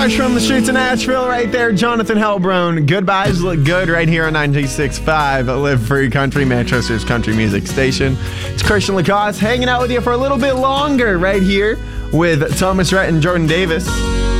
Fresh from the streets of Nashville right there, Jonathan Hellbrone. Goodbyes look good right here on 96.5 Live Free Country, Manchester's country music station. It's Christian Lacoste hanging out with you for a little bit longer right here with Thomas Rhett and Jordan Davis.